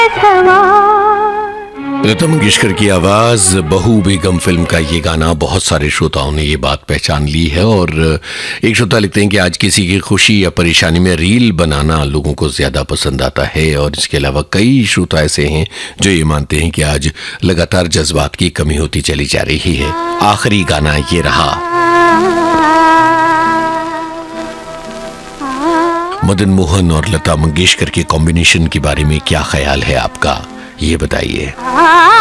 लता मंगेशकर की आवाज, बहू बेगम फिल्म का ये गाना, बहुत सारे श्रोताओं ने ये बात पहचान ली है। और एक श्रोता लिखते हैं कि आज किसी की खुशी या परेशानी में रील बनाना लोगों को ज्यादा पसंद आता है। और इसके अलावा कई श्रोता ऐसे हैं जो ये मानते हैं कि आज लगातार जज्बात की कमी होती चली जा रही है। आखिरी गाना ये रहा। मदन मोहन और लता मंगेशकर के कॉम्बिनेशन के बारे में क्या ख्याल है आपका, ये बताइए।